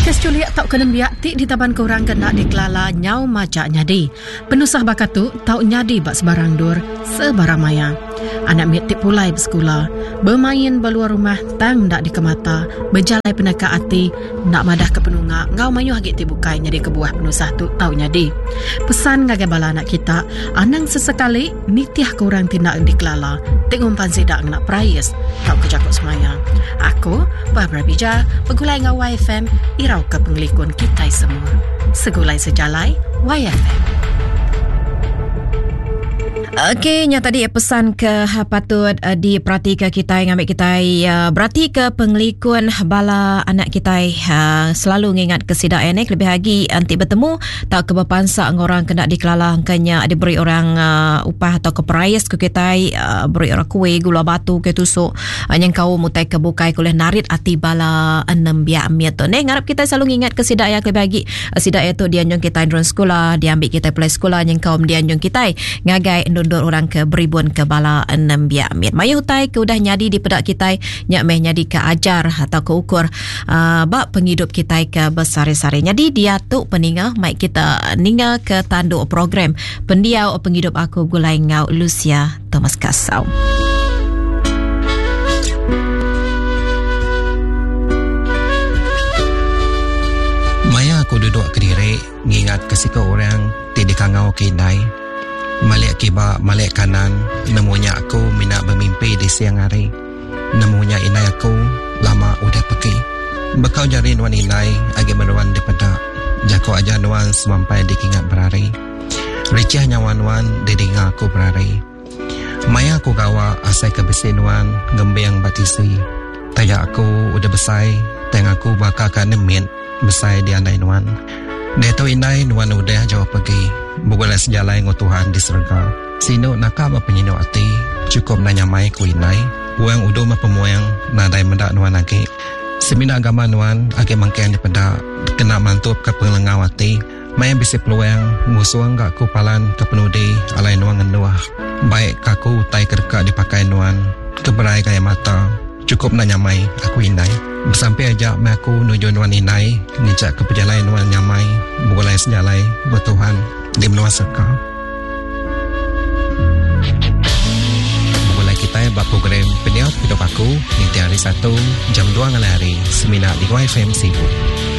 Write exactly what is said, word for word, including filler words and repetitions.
Kes culiak tau kena biak ti di taban korang kena dikelala nyau majak nyadi. Penusah bakatu tau nyadi bak sebarang dur sebarang maya. Anak mit tik pulai bersekolah, bermain beluar rumah tang dak dikemata, berjalai penaka hati, nak madah ke penungak, ngau mayu hagit ti bukai nyadi kebuah penusah tu tau nyadi. Pesan ngagai bala anak kita, anang sesekali nitiah korang tindak dikelala, tik umpan sidak nak prayes, tau kejakut semaya. Aku, Barbara Bija, pegulai ngau Y F M, irau ke penglikun kita semua. Segulai sejalai, Y F M. Okey, nya tadi pesan ke patut uh, diperhatikan kita yang ambil kita uh, berarti ke penglikun bala anak kita uh, selalu ngingat kesidaan ni lebih lagi nanti bertemu tak keberpansa orang kena dikelala angkanya diberi orang uh, upah atau keperayas ke kita uh, beri orang kuih gula batu ke tusuk uh, yang kau mutai kebukai kuliah narit ati bala enam biak miat tu ni ngarap kita selalu ngingat kesidaan yang lebih lagi uh, sidaan tu dia anjung kita drone sekolah dia ambil kita play sekolah yang kaum dia anjung kita ngagai dor orang ke beribun ke bala enam biak mit. Maya hutai ke udah nyadi di pedak kita nyak meh nyadi ke ajar atau ke ukur uh, bak penghidup kita ke besar-sari. Jadi dia tu peninga mai kita ninga ke tanduk program pendiau penghidup aku gulai ngau Lucia Thomas Kasau. Maya aku duduk ke diri ngingat kesika orang tidak kangau kinai. Malik kiba, malik kanan, namunya aku minat bermimpi di siang hari. Namunya inai aku lama udah pergi. Bekau jari nuan inai agi meruan di pedak. Jako aja nuan sampai dikingat berari. Ricah nyawan-nuan didinga aku berari. Maya aku gawa asai ke besi nuan gembeng batisi. Taya aku udah besai, teng aku bakal ka nemit besai di andai nuan. Dia tahu inai nuan udah jauh pergi. Bukanlah sejalai ngau Tuhan di surga. Sino nakam apa penyino ati cukup nanya mai ku inai. Buang udo ma pemuang nadai mendak nuan lagi. Semina agama nuan agi mangkeng di pedak kena mantup ke penglengau ati. Mai bisi peluang musuang gak ku palan ke penudi alai nuan ngenuah. Baik kaku tai kerka dipakai nuan keberai kaya mata. Cukup nanya mai aku inai. Sampai ajak mai aku nuju nuan inai ngijak ke pejalai nuan nyamai. Bukanlah sejalai bertuhan di menua serka. Mulai kita buat program pendiau hidup aku di hari satu jam dua ngalari seminar di Y F M Sibuk.